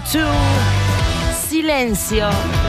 U2, Silenzio.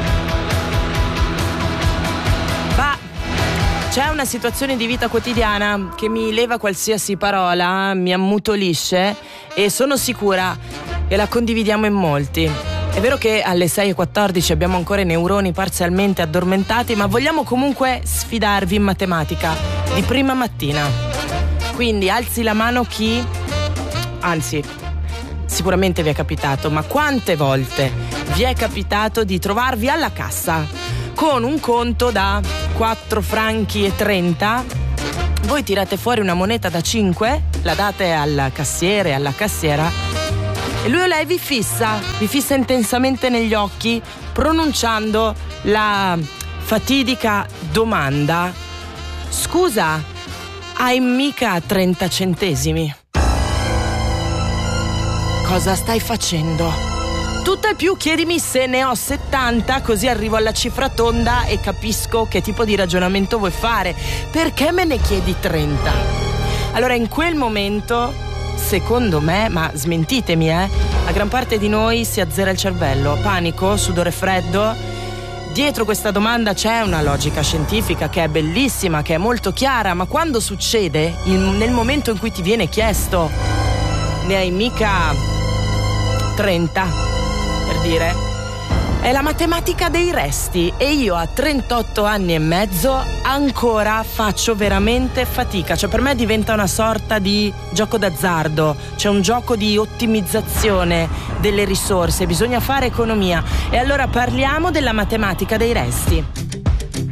Va, c'è una situazione di vita quotidiana che mi leva qualsiasi parola, mi ammutolisce e sono sicura che la condividiamo in molti. È vero che alle 6:14 abbiamo ancora i neuroni parzialmente addormentati, ma vogliamo comunque sfidarvi in matematica di prima mattina. Quindi alzi la mano chi, anzi, sicuramente vi è capitato, ma quante volte vi è capitato di trovarvi alla cassa con un conto da 4,30 franchi? Voi tirate fuori una moneta da 5, la date al cassiere, alla cassiera, e lui o lei vi fissa intensamente negli occhi, pronunciando la fatidica domanda: scusa, hai mica 30 centesimi? Cosa stai facendo? Tutt'al più chiedimi se ne ho 70, così arrivo alla cifra tonda e capisco che tipo di ragionamento vuoi fare. Perché me ne chiedi 30? Allora in quel momento, secondo me, ma smentitemi, a gran parte di noi si azzera il cervello, panico, sudore freddo. Dietro questa domanda c'è una logica scientifica che è bellissima, che è molto chiara, ma quando succede, nel momento in cui ti viene chiesto ne hai mica 30, per dire, è la matematica dei resti, e io a 38 anni e mezzo ancora faccio veramente fatica. Cioè per me diventa una sorta di gioco d'azzardo, c'è un gioco di ottimizzazione delle risorse, bisogna fare economia. E allora parliamo della matematica dei resti.